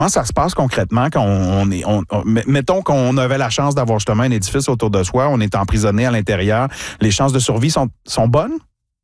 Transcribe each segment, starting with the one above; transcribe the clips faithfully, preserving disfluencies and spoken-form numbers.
Comment ça se passe concrètement quand on, on est... On, on, mettons qu'on avait la chance d'avoir justement un édifice autour de soi, on est emprisonné à l'intérieur. Les chances de survie sont, sont bonnes?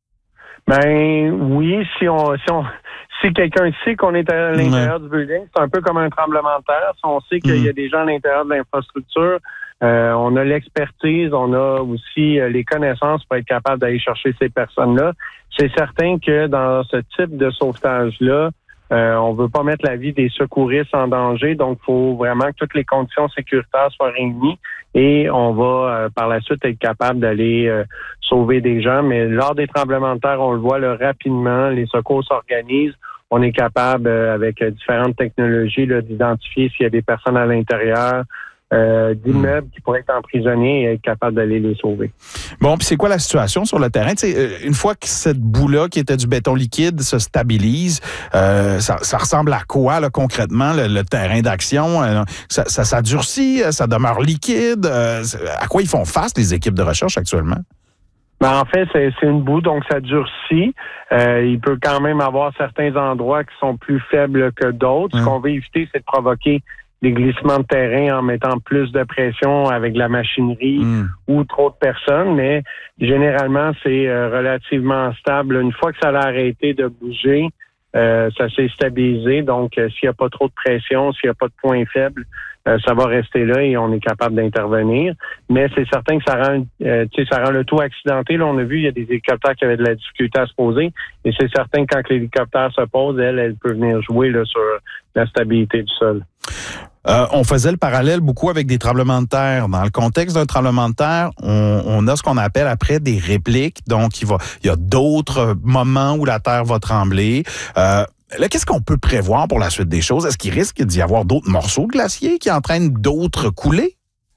Ben oui, si on... Si on Si quelqu'un sait qu'on est à l'intérieur ouais. du building, c'est un peu comme un tremblement de terre. Si on sait qu'il mmh. y a des gens à l'intérieur de l'infrastructure, euh, on a l'expertise, on a aussi euh, les connaissances pour être capable d'aller chercher ces personnes-là. C'est certain que dans ce type de sauvetage-là, euh, on veut pas mettre la vie des secouristes en danger, donc il faut vraiment que toutes les conditions sécuritaires soient réunies et on va euh, par la suite être capable d'aller euh, sauver des gens. Mais lors des tremblements de terre, on le voit là, rapidement, les secours s'organisent. On est capable, euh, avec euh, différentes technologies, là, d'identifier s'il y a des personnes à l'intérieur, euh, d'immeubles mmh. qui pourraient être emprisonnés et être capable d'aller les sauver. Bon, puis c'est quoi la situation sur le terrain? Tu sais, une fois que cette boue-là, qui était du béton liquide, se stabilise, euh, ça, ça ressemble à quoi, là, concrètement, le, le terrain d'action? Euh, ça, ça, ça durcit, ça demeure liquide? Euh, à quoi ils font face, les équipes de recherche, actuellement? Ben en fait, c'est, c'est une boue, donc ça durcit. Euh, il peut quand même avoir certains endroits qui sont plus faibles que d'autres. Mmh. Ce qu'on veut éviter, c'est de provoquer des glissements de terrain en mettant plus de pression avec la machinerie mmh. ou trop de personnes. Mais généralement, c'est euh, relativement stable. Une fois que ça a arrêté de bouger, euh, ça s'est stabilisé. Donc, euh, s'il n'y a pas trop de pression, s'il n'y a pas de point faible, euh, ça va rester là et on est capable d'intervenir. Mais c'est certain que ça rend, euh, tu sais, ça rend le tout accidenté. Là, on a vu, il y a des hélicoptères qui avaient de la difficulté à se poser. Et c'est certain que quand l'hélicoptère se pose, elle, elle peut venir jouer là, sur la stabilité du sol. Euh, on faisait le parallèle beaucoup avec des tremblements de terre. Dans le contexte d'un tremblement de terre, on, on a ce qu'on appelle après des répliques. Donc, il va, il y a d'autres moments où la terre va trembler. Euh, là, qu'est-ce qu'on peut prévoir pour la suite des choses? Est-ce qu'il risque d'y avoir d'autres morceaux de glacier qui entraînent d'autres coulées?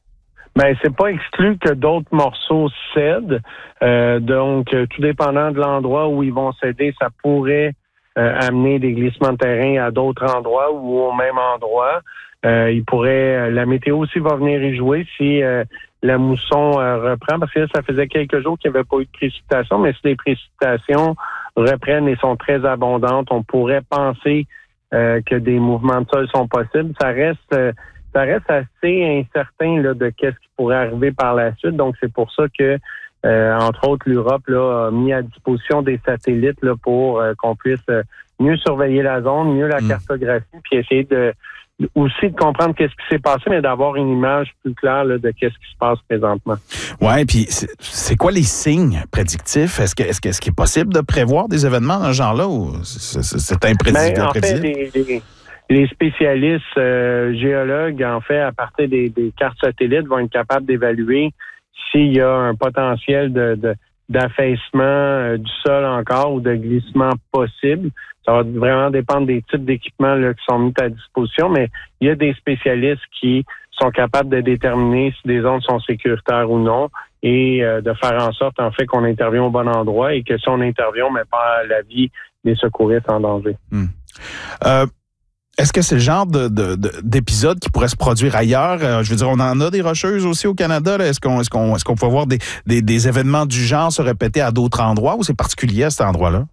Ben, c'est pas exclu que d'autres morceaux cèdent. Euh, donc, euh, tout dépendant de l'endroit où ils vont céder, ça pourrait euh, amener des glissements de terrain à d'autres endroits ou au même endroit. Euh, il pourrait, la météo aussi va venir y jouer si euh, la mousson euh, reprend, parce que là, ça faisait quelques jours qu'il n'y avait pas eu de précipitations, mais si les précipitations reprennent et sont très abondantes, on pourrait penser euh, que des mouvements de sol sont possibles. Ça reste, euh, ça reste assez incertain là, de qu'est-ce qui pourrait arriver par la suite. Donc, c'est pour ça que, euh, entre autres, l'Europe là, a mis à disposition des satellites là, pour euh, qu'on puisse euh, mieux surveiller la zone, mieux la mmh. cartographie, puis essayer de aussi de comprendre qu'est-ce qui s'est passé, mais d'avoir une image plus claire là, de qu'est-ce qui se passe présentement. Ouais, puis c'est, c'est quoi les signes prédictifs? Est-ce que est-ce que est-ce qu'il est possible de prévoir des événements dans ce genre-là ou c'est, c'est, c'est imprédictible? Ben, en fait, les, les, les spécialistes euh, géologues, en fait, à partir des, des cartes satellites, vont être capables d'évaluer s'il y a un potentiel de, de d'affaissement euh, du sol encore ou de glissement possible. Ça va vraiment dépendre des types d'équipements là, qui sont mis à disposition, mais il y a des spécialistes qui sont capables de déterminer si des zones sont sécuritaires ou non et euh, de faire en sorte, en fait, qu'on intervient au bon endroit et que si on intervient, on met pas la vie des secouristes en danger. Hum. Euh... Est-ce que c'est le genre de, de, de, d'épisode qui pourrait se produire ailleurs? Euh, je veux dire, on en a des rocheuses aussi au Canada. Là. Est-ce qu'on, est-ce qu'on, est-ce qu'on peut voir des, des, des événements du genre se répéter à d'autres endroits ou c'est particulier à cet endroit-là?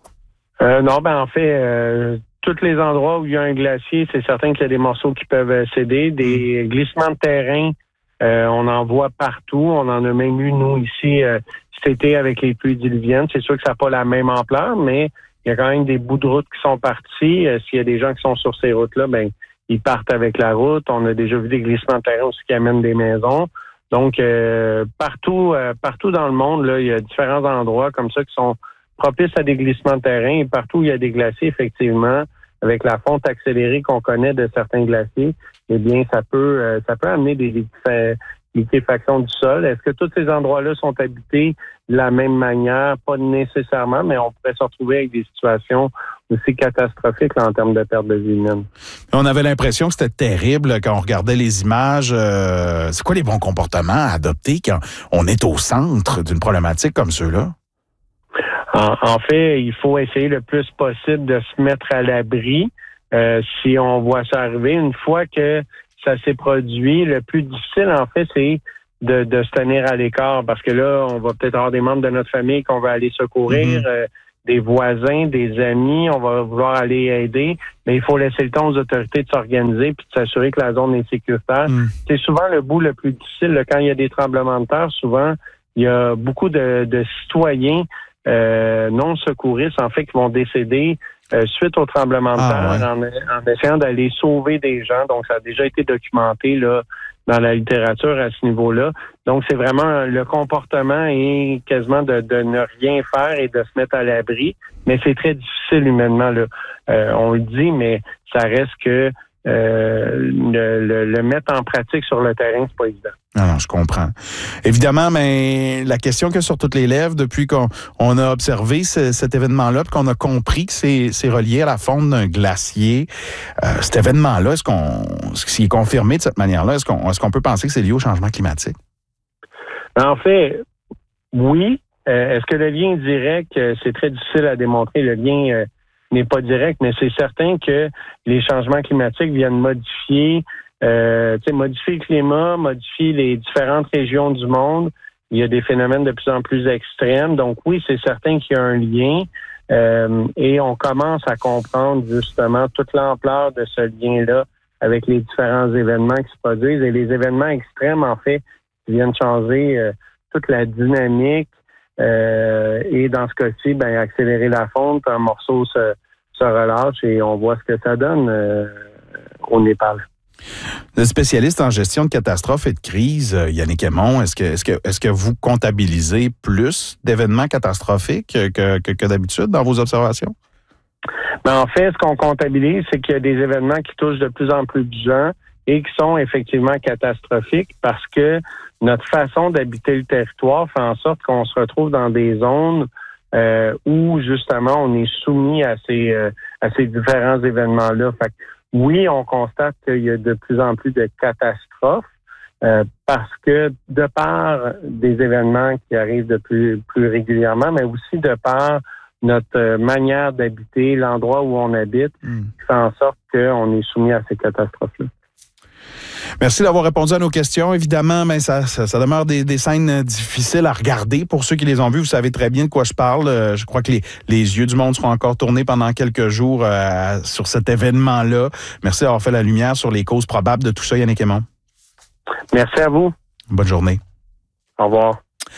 Euh, non, ben en fait, euh, tous les endroits où il y a un glacier, c'est certain qu'il y a des morceaux qui peuvent céder. Des glissements de terrain, euh, on en voit partout. On en a même eu, nous, ici, euh, cet été avec les pluies diluviennes. C'est sûr que ça n'a pas la même ampleur, mais il y a quand même des bouts de route qui sont partis. Euh, s'il y a des gens qui sont sur ces routes-là, ben ils partent avec la route. On a déjà vu des glissements de terrain aussi qui amènent des maisons. Donc, euh, partout euh, partout dans le monde, là, il y a différents endroits comme ça qui sont propices à des glissements de terrain. Et partout où il y a des glaciers, effectivement, avec la fonte accélérée qu'on connaît de certains glaciers, eh bien, ça peut euh, ça peut amener des, des liquéfaction du sol. Est-ce que tous ces endroits-là sont habités de la même manière? Pas nécessairement, mais on pourrait se retrouver avec des situations aussi catastrophiques là, en termes de perte de vie humaine. On avait l'impression que c'était terrible quand on regardait les images. Euh, c'est quoi les bons comportements à adopter quand on est au centre d'une problématique comme ceux-là? En, en fait, il faut essayer le plus possible de se mettre à l'abri euh, si on voit ça arriver. Une fois que ça s'est produit, le plus difficile, en fait, c'est de, de se tenir à l'écart parce que là, on va peut-être avoir des membres de notre famille qu'on va aller secourir. Mmh. Euh, des voisins, des amis, on va vouloir aller aider, mais il faut laisser le temps aux autorités de s'organiser puis de s'assurer que la zone est sécuritaire. Mm. C'est souvent le bout le plus difficile. Là, quand il y a des tremblements de terre, souvent, il y a beaucoup de, de citoyens euh, non secouristes, en fait, qui vont décéder euh, suite au tremblement de terre ah, ouais. en, en essayant d'aller sauver des gens. Donc, ça a déjà été documenté là dans la littérature à ce niveau-là. Donc, c'est vraiment le comportement et quasiment de, de ne rien faire et de se mettre à l'abri. Mais c'est très difficile humainement, là. Euh, on le dit, mais ça reste que euh, le, le, le mettre en pratique sur le terrain, c'est pas évident. Non, non, je comprends. Évidemment, mais la question que sur toutes les lèvres, depuis qu'on on a observé ce, cet événement-là, puis qu'on a compris que c'est, c'est relié à la fonte d'un glacier, euh, cet événement-là, est-ce qu'on, s'il est confirmé de cette manière-là, est-ce qu'on, est-ce qu'on peut penser que c'est lié au changement climatique? En fait, oui. Euh, est-ce que le lien est direct? C'est très difficile à démontrer. Le lien euh, n'est pas direct, mais c'est certain que les changements climatiques viennent modifier Euh, modifier le climat, modifier les différentes régions du monde. Il y a des phénomènes de plus en plus extrêmes. Donc oui, c'est certain qu'il y a un lien euh, et on commence à comprendre justement toute l'ampleur de ce lien-là avec les différents événements qui se produisent. Et les événements extrêmes, en fait, qui viennent changer euh, toute la dynamique euh, et dans ce cas-ci, ben, accélérer la fonte, un morceau se, se relâche et on voit ce que ça donne euh, au Népal. Le spécialiste en gestion de catastrophes et de crises, Yannick Aymon, est-ce que, est-ce que, est-ce que vous comptabilisez plus d'événements catastrophiques que, que, que d'habitude dans vos observations? Ben en fait, ce qu'on comptabilise, c'est qu'il y a des événements qui touchent de plus en plus de gens et qui sont effectivement catastrophiques parce que notre façon d'habiter le territoire fait en sorte qu'on se retrouve dans des zones euh, où justement on est soumis à ces, euh, à ces différents événements-là. Fait que, oui, on constate qu'il y a de plus en plus de catastrophes euh, parce que de par des événements qui arrivent de plus, plus régulièrement, mais aussi de par notre manière d'habiter, l'endroit où on habite, mmh. qui fait en sorte qu'on est soumis à ces catastrophes-là. Merci d'avoir répondu à nos questions. Évidemment, mais ça, ça, ça demeure des, des scènes difficiles à regarder. Pour ceux qui les ont vues, vous savez très bien de quoi je parle. Euh, je crois que les, les yeux du monde seront encore tournés pendant quelques jours euh, sur cet événement-là. Merci d'avoir fait la lumière sur les causes probables de tout ça, Yannick Aymon. Merci à vous. Bonne journée. Au revoir.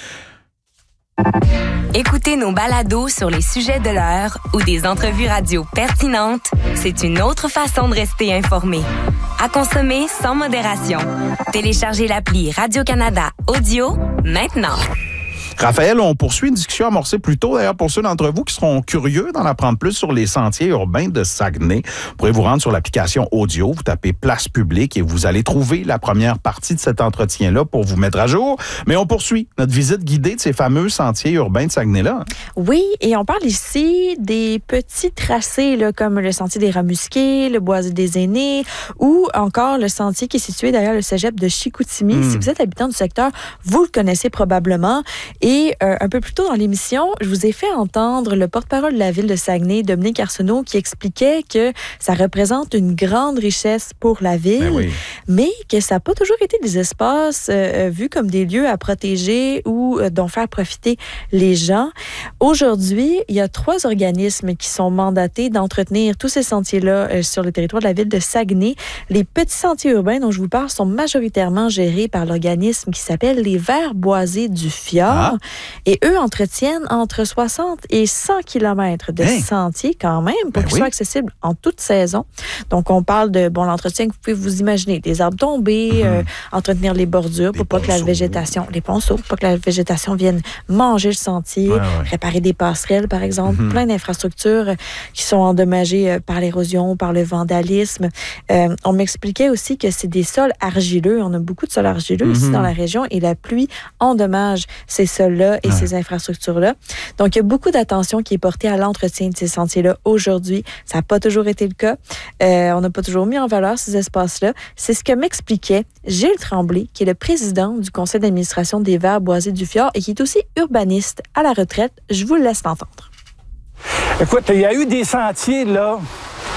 Écoutez nos balados sur les sujets de l'heure ou des entrevues radio pertinentes, c'est une autre façon de rester informé. À consommer sans modération. Téléchargez l'appli Radio-Canada Audio maintenant. Raphaël, on poursuit une discussion amorcée plus tôt, d'ailleurs, pour ceux d'entre vous qui seront curieux d'en apprendre plus sur les sentiers urbains de Saguenay. Vous pourrez vous rendre sur l'application Audio, vous tapez Place publique et vous allez trouver la première partie de cet entretien-là pour vous mettre à jour. Mais on poursuit notre visite guidée de ces fameux sentiers urbains de Saguenay-là. Oui, et on parle ici des petits tracés là, comme le sentier des Rats-Musqués, le Boisé des Aînés ou encore le sentier qui est situé derrière le cégep de Chicoutimi. Mmh. Si vous êtes habitant du secteur, vous le connaissez probablement. Et euh, un peu plus tôt dans l'émission, je vous ai fait entendre le porte-parole de la ville de Saguenay, Dominique Arsenault, qui expliquait que ça représente une grande richesse pour la ville, ben oui. mais que ça n'a pas toujours été des espaces euh, vus comme des lieux à protéger ou euh, dont faire profiter les gens. Aujourd'hui, il y a trois organismes qui sont mandatés d'entretenir tous ces sentiers-là euh, sur le territoire de la ville de Saguenay. Les petits sentiers urbains dont je vous parle sont majoritairement gérés par l'organisme qui s'appelle les Verts boisés du Fjord. Ah. Et eux entretiennent entre soixante et cent kilomètres de hey. sentiers quand même pour ben qu'ils oui. soient accessibles en toute saison. Donc, on parle de bon l'entretien que vous pouvez vous imaginer, des arbres tombés, mm-hmm. euh, entretenir les bordures les pour pas que la végétation, les ponceaux, pour pas que la végétation vienne manger le sentier, ouais, ouais. réparer des passerelles, par exemple, mm-hmm. plein d'infrastructures qui sont endommagées par l'érosion, par le vandalisme. Euh, on m'expliquait aussi que c'est des sols argileux. On a beaucoup de sols argileux mm-hmm. ici dans la région et la pluie endommage ces sols-là et ouais. ces infrastructures-là. Donc, il y a beaucoup d'attention qui est portée à l'entretien de ces sentiers-là aujourd'hui. Ça n'a pas toujours été le cas. Euh, on n'a pas toujours mis en valeur ces espaces-là. C'est ce que m'expliquait Gilles Tremblay, qui est le président du conseil d'administration des Verts boisés du Fjord et qui est aussi urbaniste à la retraite. Je vous le laisse l'entendre. Écoute, il y a eu des sentiers, là,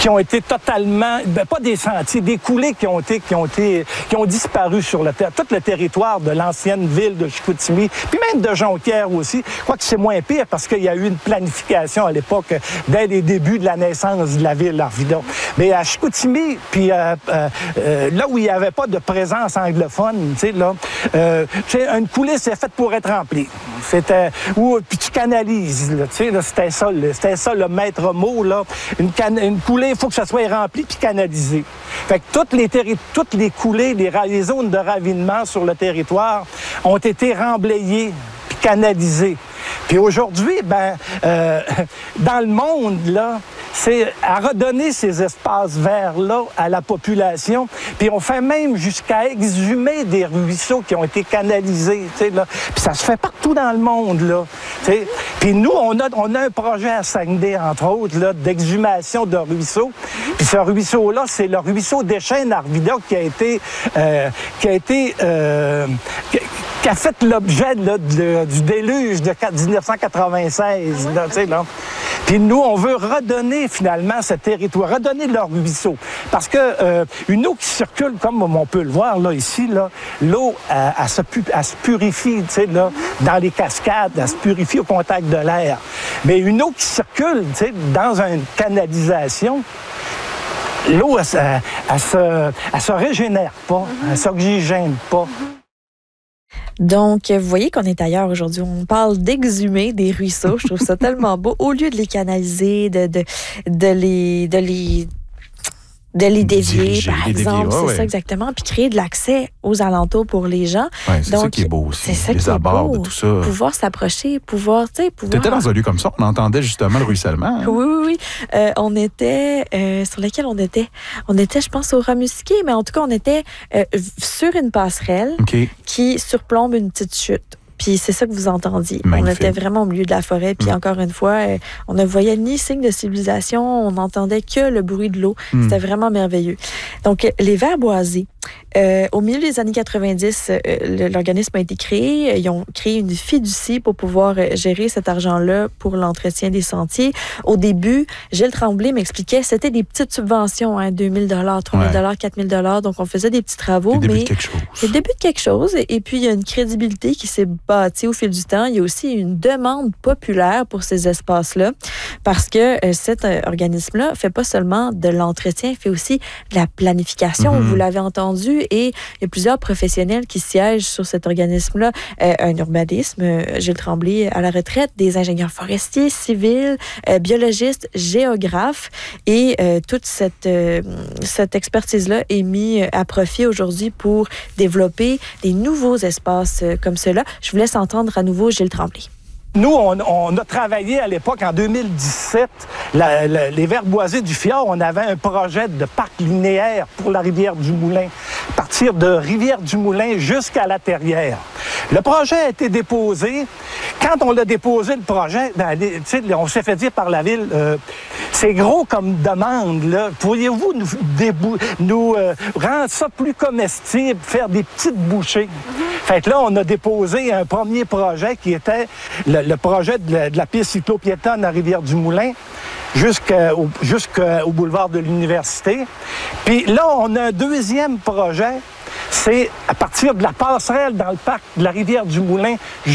qui ont été totalement, ben, pas des sentiers, des coulées qui ont été, qui ont été, qui ont disparu sur le ter- tout le territoire de l'ancienne ville de Chicoutimi, puis même de Jonquière aussi. Je crois que c'est moins pire parce qu'il y a eu une planification à l'époque, dès les débuts de la naissance de la ville d'Arvida. Mais à Chicoutimi, puis euh, euh, euh, là où il n'y avait pas de présence anglophone, tu sais, là, euh, tu sais, une coulée, c'est faite pour être remplie. C'était, ou, puis tu canalises, là, tu sais, là, c'était ça, là, c'était ça le maître mot, là. Une, can- une coulée, il faut que ça soit rempli puis canalisé. Fait que toutes les, terri- toutes les coulées, les, ra- les zones de ravinement sur le territoire ont été remblayées puis canalisées. Puis aujourd'hui, ben, euh, dans le monde, là, c'est à redonner ces espaces verts-là à la population. Puis on fait même jusqu'à exhumer des ruisseaux qui ont été canalisés, tu sais, là. Puis ça se fait partout dans le monde, là. Tu sais. Puis nous, on a, on a un projet à Saguenay, entre autres, là, d'exhumation de ruisseaux. Puis ce ruisseau-là, c'est le ruisseau des Chênes Arvida qui a été, euh, qui a été, euh, qui, qui a fait l'objet là, de, du déluge de dix-neuf cent quatre-vingt-seize, là, tu sais, là. Puis nous, on veut redonner finalement ce territoire, redonner leur ruisseau. Parce que euh, une eau qui circule, comme on peut le voir là ici, là, l'eau, elle, elle, se, pu, elle se purifie, tu sais, là, dans les cascades, elle se purifie au contact de l'air. Mais une eau qui circule, tu sais, dans une canalisation, l'eau, elle, elle, elle, se, elle se régénère pas, elle ne s'oxygène pas. Donc, vous voyez qu'on est ailleurs aujourd'hui. On parle d'exhumer des ruisseaux. Je trouve ça tellement beau. Au lieu de les canaliser, de, de, de les... De les de les dévier, Diriger, par les exemple, dévier, ouais, c'est ouais. ça exactement, puis créer de l'accès aux alentours pour les gens. Ouais, c'est Donc, ça qui est beau aussi. C'est ça les qui est abords beau. de tout ça. Pouvoir s'approcher, pouvoir, tu sais, pouvoir... Tu étais dans un lieu comme ça, on entendait justement le ruissellement. Hein? Oui, oui, oui. Euh, on était, euh, sur lequel on était? On était, je pense, au Ras-Musqué, mais en tout cas, on était euh, sur une passerelle Okay. qui surplombe une petite chute. Puis c'est ça que vous entendiez. Magnifique. On était vraiment au milieu de la forêt. Puis Mm. encore une fois, euh, on ne voyait ni signe de civilisation, on n'entendait que le bruit de l'eau. Mm. C'était vraiment merveilleux. Donc, les vers boisés, euh, au milieu des années quatre-vingt-dix, euh, le- l'organisme a été créé. Ils ont créé une fiducie pour pouvoir euh, gérer cet argent-là pour l'entretien des sentiers. Au début, Gilles Tremblay m'expliquait c'était des petites subventions, hein, deux mille dollars, trois mille dollars, quatre mille dollars. Donc, on faisait des petits travaux. Le début mais de quelque chose. c'est le début de quelque chose. Et puis, il y a une crédibilité qui s'est bâtie au fil du temps. Il y a aussi une demande populaire pour ces espaces-là parce que euh, cet euh, organisme-là fait pas seulement de l'entretien, il fait aussi de la planification. Mm-hmm. Vous l'avez entendu. Et il y a plusieurs professionnels qui siègent sur cet organisme-là. Euh, un urbanisme, euh, Gilles Tremblay à la retraite, des ingénieurs forestiers, civils, euh, biologistes, géographes. Et euh, toute cette, euh, cette expertise-là est mise à profit aujourd'hui pour développer des nouveaux espaces euh, comme ceux-là. Je vous laisse entendre à nouveau Gilles Tremblay. Nous, on, on a travaillé à l'époque, en deux mille dix-sept, la, la, les vers boisés du Fjord, on avait un projet de parc linéaire pour la rivière du Moulin, à partir de rivière du Moulin jusqu'à la Terrière. Le projet a été déposé. Quand on l'a déposé, le projet, ben, les, on s'est fait dire par la ville, euh, c'est gros comme demande, là. Pourriez-vous nous, débou- nous euh, rendre ça plus comestible, faire des petites bouchées? Fait que là, on a déposé un premier projet qui était le, le projet de la, de la piste cyclo-piétonne à Rivière-du-Moulin jusqu'au, jusqu'au boulevard de l'Université. Puis là, on a un deuxième projet, c'est à partir de la passerelle dans le parc de la Rivière-du-Moulin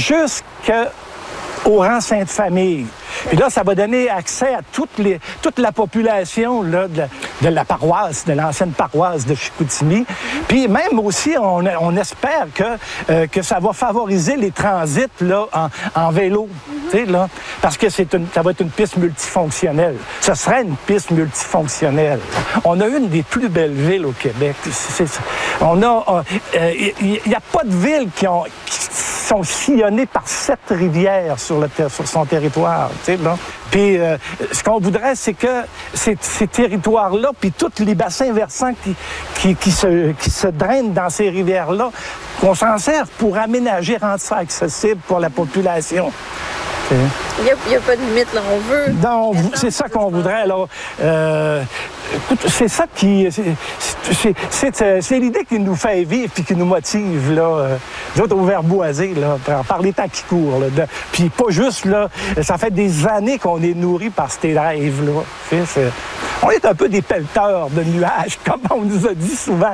jusqu'au rang Sainte-Famille. Puis là, ça va donner accès à toutes les, toute la population là, de, de la paroisse, de l'ancienne paroisse de Chicoutimi. Puis même aussi, on, on espère que, euh, que ça va favoriser les transits là, en, en vélo. Tu sais, là, parce que c'est une, ça va être une piste multifonctionnelle. Ce serait une piste multifonctionnelle. On a une des plus belles villes au Québec. C'est, c'est, on a, il euh, n'y a pas de villes qui, ont, qui sont sillonnées par sept rivières sur, le, sur son territoire. Tu sais, là. Puis euh, ce qu'on voudrait, c'est que ces, ces territoires-là, puis tous les bassins versants qui, qui, qui, se, qui se drainent dans ces rivières-là, qu'on s'en sert pour aménager, rendre ça accessible pour la population. Il n'y a, a pas de limite, là, on veut. Non, c'est ça qu'on voudrait. Alors, euh, écoute, c'est ça qui. C'est, c'est, c'est, c'est l'idée qui nous fait vivre puis qui nous motive, là. Nous autres, au Verboisé, là, par, par les temps qui courent. Là, de, puis pas juste, là, ça fait des années qu'on est nourris par ces rêves-là. C'est, On est un peu des pelleteurs de nuages, comme on nous a dit souvent.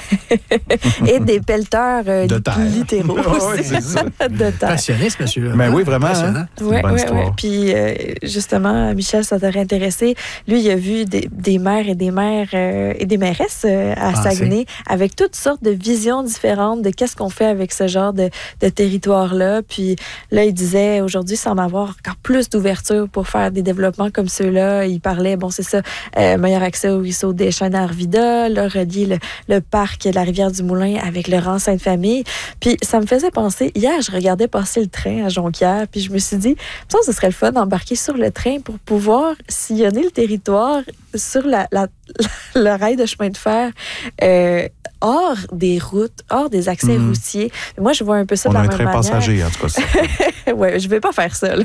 Et des pelleteurs euh, de terre. littéraux Oui, aussi. c'est ça. De terre. Passionné, ce monsieur-là. Ben oui, vraiment. Passionnant. C'est une Ouais, bonne ouais, histoire. ouais. Puis euh, justement, Michel s'était intéressé. Lui, il a vu des, des maires et des maires euh, et des mairesses euh, à Ah, Saguenay avec toutes sortes de visions différentes de qu'est-ce qu'on fait avec ce genre de, de territoire-là. Puis là, il disait aujourd'hui, semble avoir encore plus d'ouverture pour faire des développements comme ceux-là. Il parlait, bon, c'est ça, euh, meilleur accès au ruisseau des Chênes à Arvida, là, relier le, le parc de la rivière du Moulin avec le rang Sainte-Famille. Puis ça me faisait penser, hier, je regardais passer le train à Jonquière, puis je me suis dit, ça, ce serait le fun d'embarquer sur le train pour pouvoir sillonner le territoire sur la, la, le rail de chemin de fer, euh, hors des routes, hors des accès Mm. routiers. Moi, je vois un peu ça On de a la un même train manière. passager, en tout cas. c'est- Ouais, je vais pas faire ça. là.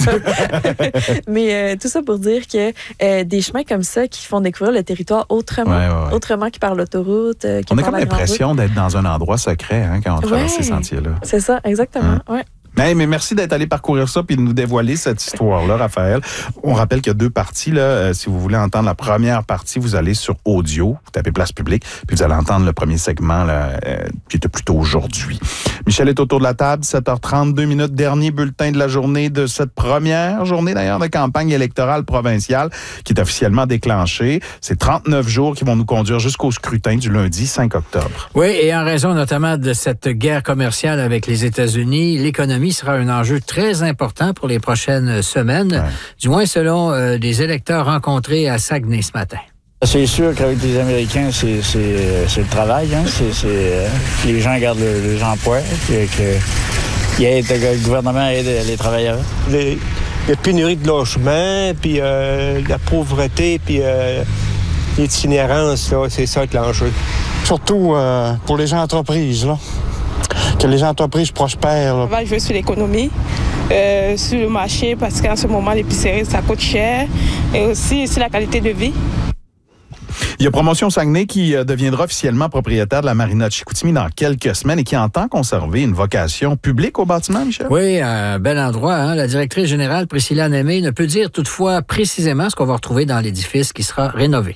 Mais euh, tout ça pour dire que euh, des chemins comme ça qui font découvrir le territoire autrement, Ouais, ouais, ouais. autrement que par l'autoroute, euh, que On a par comme la grande route. l'impression d'être dans un endroit secret hein, quand on traverse Ouais. ces sentiers-là. C'est ça, exactement. Hein? Ouais. Mais, mais merci d'être allé parcourir ça puis de nous dévoiler cette histoire-là, Raphaël. On rappelle qu'il y a deux parties. Là. Euh, si vous voulez entendre la première partie, vous allez sur Audio, vous tapez Place publique, puis vous allez entendre le premier segment là, euh, qui était plutôt aujourd'hui. Michel est autour de la table, sept heures trente-deux minutes, dernier bulletin de la journée de cette première journée d'ailleurs de campagne électorale provinciale qui est officiellement déclenchée. C'est trente-neuf jours qui vont nous conduire jusqu'au scrutin du lundi cinq octobre. Oui, et en raison notamment de cette guerre commerciale avec les États-Unis, l'économie sera un enjeu très important pour les prochaines semaines, Ouais. du moins selon euh, des électeurs rencontrés à Saguenay ce matin. C'est sûr qu'avec les Américains, c'est, c'est, c'est le travail. Hein? C'est, c'est, euh, les gens gardent le, les emplois, que, que, qu'il aide, que le gouvernement aide les travailleurs. Les, la pénurie de logement, puis euh, la pauvreté, puis euh, l'itinérance, là, c'est ça l'enjeu. Surtout euh, pour les entreprises, là. Que les entreprises prospèrent. Là. On va jouer sur l'économie, euh, sur le marché, parce qu'en ce moment, l'épicerie, ça coûte cher, et aussi sur la qualité de vie. Il y a Promotion Saguenay qui euh, deviendra officiellement propriétaire de la marina de Chicoutimi dans quelques semaines et qui entend conserver une vocation publique au bâtiment, Michel? Oui, un bel endroit. Hein? La directrice générale, Priscilla Némé, ne peut dire toutefois précisément ce qu'on va retrouver dans l'édifice qui sera rénové.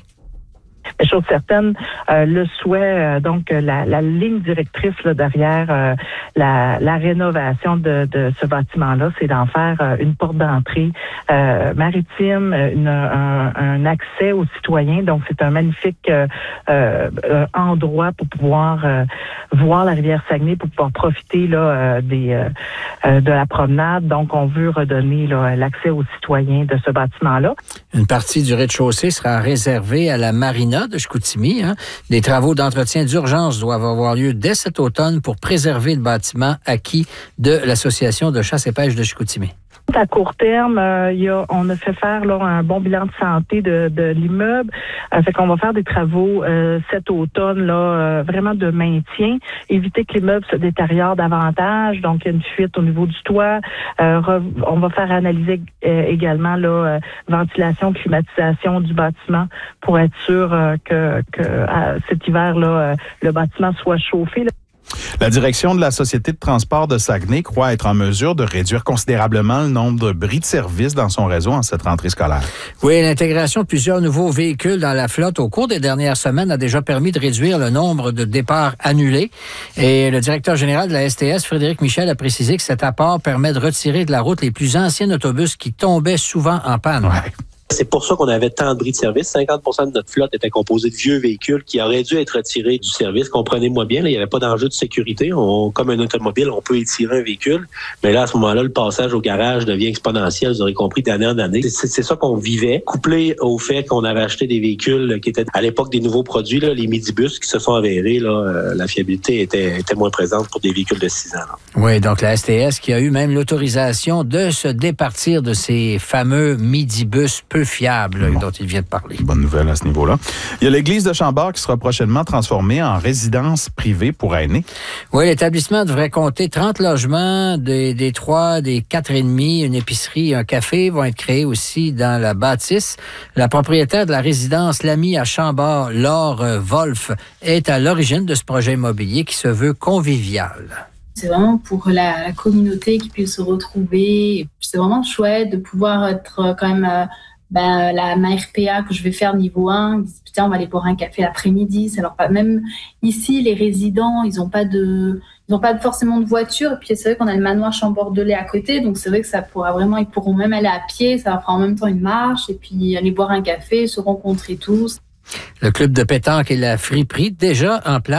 Chose certaine, euh, le souhait, euh, donc la, la ligne directrice là, derrière euh, la, la rénovation de, de ce bâtiment-là, c'est d'en faire euh, une porte d'entrée euh, maritime, une, un, un accès aux citoyens. Donc, c'est un magnifique euh, euh, endroit pour pouvoir euh, voir la rivière Saguenay, pour pouvoir profiter là euh, des euh, de la promenade. Donc, on veut redonner là, l'accès aux citoyens de ce bâtiment-là. Une partie du rez-de-chaussée sera réservée à la marina de Chicoutimi. Hein. Des travaux d'entretien d'urgence doivent avoir lieu dès cet automne pour préserver le bâtiment acquis de l'Association de chasse et pêche de Chicoutimi. À court terme, euh, il y a, on a fait faire là, un bon bilan de santé de, de l'immeuble. Euh, fait qu'on va faire des travaux euh, cet automne, là, euh, vraiment de maintien, éviter que l'immeuble se détériore davantage. Donc, il y a une fuite au niveau du toit. Euh, re, on va faire analyser euh, également là, euh, ventilation, climatisation du bâtiment pour être sûr euh, que, que euh, cet hiver-là, euh, le bâtiment soit chauffé. Là. La direction de la Société de transport de Saguenay croit être en mesure de réduire considérablement le nombre de bris de service dans son réseau en cette rentrée scolaire. Oui, l'intégration de plusieurs nouveaux véhicules dans la flotte au cours des dernières semaines a déjà permis de réduire le nombre de départs annulés. Et le directeur général de la S T S, Frédéric Michel, a précisé que cet apport permet de retirer de la route les plus anciens autobus qui tombaient souvent en panne. Ouais. C'est pour ça qu'on avait tant de bris de service. cinquante pour cent de notre flotte était composée de vieux véhicules qui auraient dû être retirés du service. Comprenez-moi bien, là, il n'y avait pas d'enjeu de sécurité. On, comme un automobile, on peut étirer un véhicule. Mais là, à ce moment-là, le passage au garage devient exponentiel. Vous aurez compris d'année en année. C'est, c'est ça qu'on vivait, couplé au fait qu'on avait acheté des véhicules qui étaient à l'époque des nouveaux produits, là, les midibus qui se sont avérés. Là, euh, la fiabilité était, était moins présente pour des véhicules de six ans. Là. Oui, donc la S T S qui a eu même l'autorisation de se départir de ces fameux midibus peu fiables bon. dont il vient de parler. Bonne nouvelle à ce niveau-là. Il y a l'église de Chambord qui sera prochainement transformée en résidence privée pour aînés. Oui, l'établissement devrait compter trente logements, des, des trois, des quatre et demi, une épicerie, un café vont être créés aussi dans la bâtisse. La propriétaire de la résidence L'Ami à Chambord, Laure Wolf, est à l'origine de ce projet immobilier qui se veut convivial. C'est vraiment pour la, la communauté qui puisse se retrouver. C'est vraiment chouette de pouvoir être quand même ben, la, ma R P A que je vais faire niveau un, ils disent, putain, on va aller boire un café l'après-midi. Ça leur pas, même ici, les résidents, ils n'ont pas de, ils n'ont pas forcément de voiture. Et puis, c'est vrai qu'on a le manoir Chambordelais à côté. Donc, c'est vrai que ça pourra vraiment, ils pourront même aller à pied. Ça va faire en même temps une marche et puis aller boire un café, se rencontrer tous. Le club de pétanque et la friperie déjà en place.